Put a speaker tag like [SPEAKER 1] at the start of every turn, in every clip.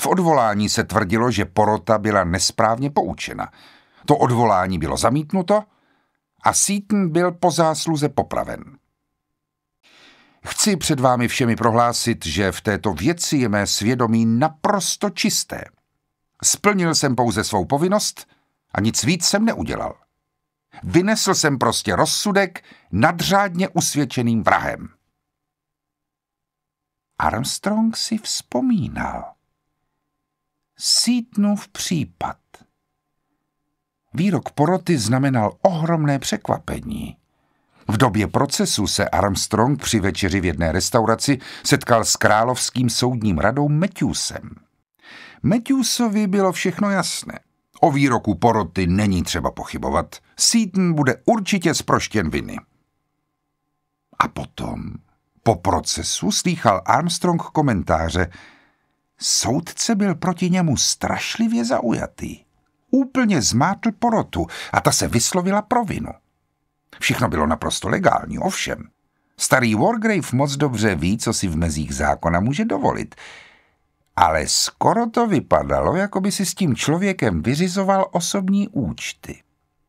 [SPEAKER 1] V odvolání se tvrdilo, že porota byla nesprávně poučena. To odvolání bylo zamítnuto a Seaton byl po zásluze popraven. Chci před vámi všemi prohlásit, že v této věci je mé svědomí naprosto čisté. Splnil jsem pouze svou povinnost a nic víc jsem neudělal. Vynesl jsem prostě rozsudek nadřádně usvědčeným vrahem. Armstrong si vzpomínal. Seatonův případ. Výrok poroty znamenal ohromné překvapení. V době procesu se Armstrong při večeři v jedné restauraci setkal s královským soudním radou Matthewsem. Matthewsovi bylo všechno jasné. O výroku poroty není třeba pochybovat. Seaton bude určitě zproštěn viny. A potom, po procesu, slýchal Armstrong komentáře. Soudce byl proti němu strašlivě zaujatý. Úplně zmátl porotu a ta se vyslovila pro vinu. Všechno bylo naprosto legální, ovšem. Starý Wargrave moc dobře ví, co si v mezích zákona může dovolit. Ale skoro to vypadalo, jako by si s tím člověkem vyřizoval osobní účty.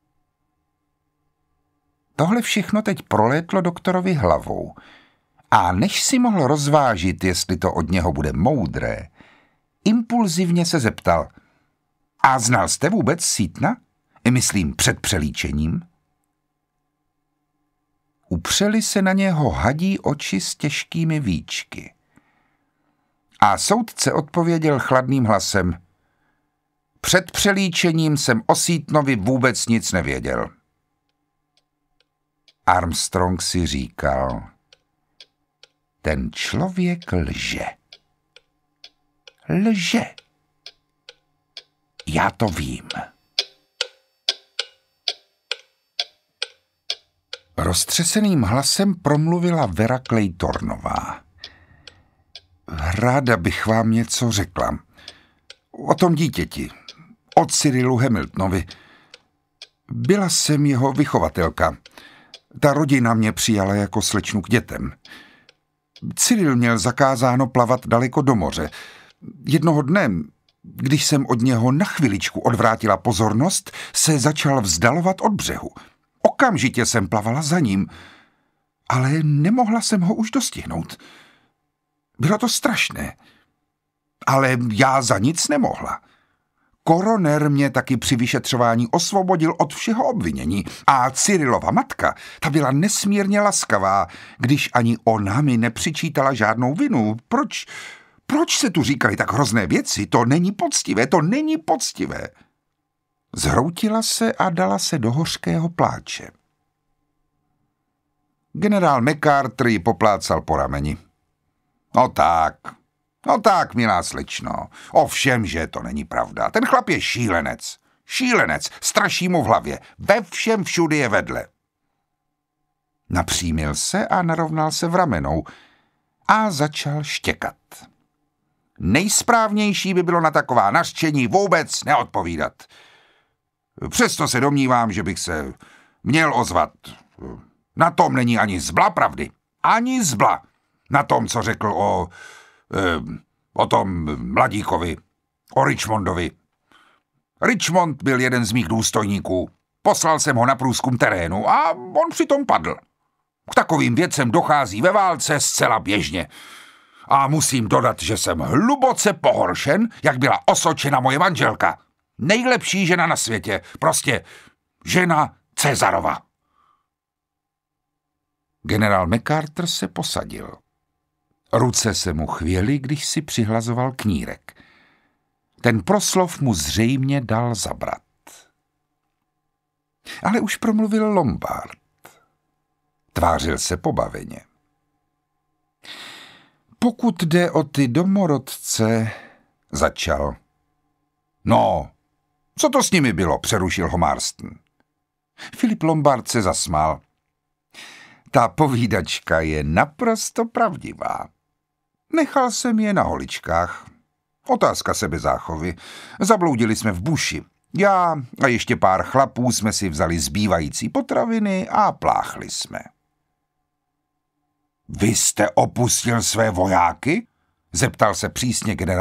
[SPEAKER 1] Tohle všechno teď prolétlo doktorovi hlavou. A než si mohl rozvážit, jestli to od něho bude moudré, impulzivně se zeptal. A znal jste vůbec Seatona? Myslím, před přelíčením? Upřeli se na něho hadí oči s těžkými víčky. A soudce odpověděl chladným hlasem. Před přelíčením jsem o Seatonovi vůbec nic nevěděl. Armstrong si říkal, ten člověk lže. Lže. Já to vím. Roztřeseným hlasem promluvila Vera Claytornová. Ráda bych vám něco řekla. O tom dítěti. O Cyrilu Hamiltonovi. Byla jsem jeho vychovatelka. Ta rodina mě přijala jako slečnu k dětem. Cyril měl zakázáno plavat daleko do moře. Jednoho dne, když jsem od něho na chviličku odvrátila pozornost, se začal vzdalovat od břehu. Okamžitě jsem plavala za ním, ale nemohla jsem ho už dostihnout. Bylo to strašné, ale já za nic nemohla. Koroner mě taky při vyšetřování osvobodil od všeho obvinění a Cyrilova matka, ta byla nesmírně laskavá, když ani ona mi nepřičítala žádnou vinu. Proč se tu říkaly tak hrozné věci? To není poctivé, to není poctivé. Zhroutila se a dala se do hořkého pláče. Generál MacArthur ji poplácal po rameni. No tak, milá slečno, ovšem, že to není pravda. Ten chlap je šílenec. Šílenec, straší mu v hlavě. Ve všem všudy je vedle. Napřímil se a narovnal se v ramenou a začal štěkat. Nejsprávnější by bylo na taková nařčení vůbec neodpovídat. Přesto se domnívám, že bych se měl ozvat. Na tom není ani zbla pravdy. Ani zbla. Na tom, co řekl o tom mladíkovi, o Richmondovi. Richmond byl jeden z mých důstojníků. Poslal jsem ho na průzkum terénu a on přitom padl. K takovým věcem dochází ve válce zcela běžně. A musím dodat, že jsem hluboce pohoršen, jak byla osočena moje manželka. Nejlepší žena na světě, prostě žena Cezarova. Generál MacArthur se posadil. Ruce se mu chvěly, když si přihlazoval knírek. Ten proslov mu zřejmě dal zabrat. Ale už promluvil Lombard. Tvářil se pobaveně. Pokud jde o ty domorodce, začal. No, co to s nimi bylo, přerušil ho Marston. Philip Lombard se zasmál. Ta povídačka je naprosto pravdivá. Nechal jsem je na holičkách. Otázka sebezáchovy. Zabloudili jsme v buši. Já a ještě pár chlapů jsme si vzali zbývající potraviny a pláchli jsme. Vy jste opustil své vojáky? Zeptal se přísně generál